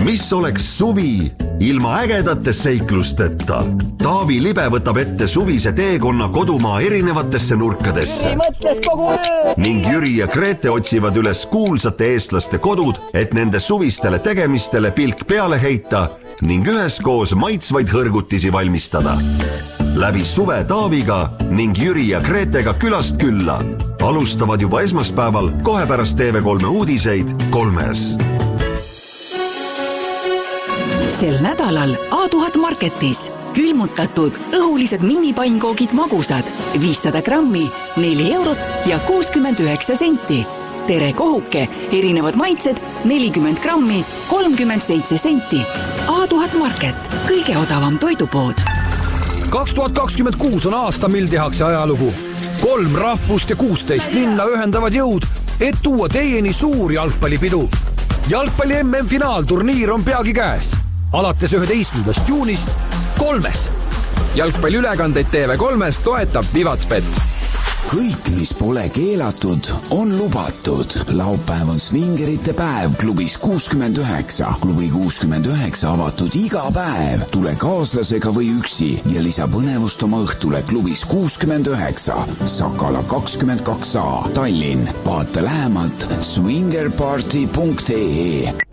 Mis oleks suvi ilma ägedate seiklusteta? Taavi Libe võtab ette suvise teekonna kodumaa erinevatesse nurkadesse. Ning Jüri ja Grete otsivad üles kuulsate eestlaste kodud, et nende suvistele tegemistele pilk peale heita ning üheskoos maitsvaid hõrgutisi valmistada. Läbi suve Taaviga ning Jüri ja Gretega külast külla. Alustavad juba esmaspäeval kohe pärast TV3 uudiseid 3. Sel nädalal A1000 Marketis külmutatud õhulised minipainkoogid magusad 500 grammi 4 eurot ja 69 senti. Tere kohuke, erinevad maitsed 40 grammi 37 senti. A1000 Market, kõige odavam toidupood. 2026 on aasta, mil tehakse ajalugu. 3 rahvust ja 16 linna ühendavad jõud, et tuua teieni suur jalgpallipidu. Jalgpalli MM-finaalturniir on peagi käes. Alates 11. juunist 3. Jalgpalliülekandeid TV3-s toetab Vivatspet. Kõik, mis pole keelatud, on lubatud. Laupäev on svingerite päev klubis 69. Klubi 69 avatud iga päev. Tule kaaslasega või üksi ja lisa põnevust oma õhtule klubis 69. Sakala 22A, Tallinn. Vaata lähemalt swingerparty.ee.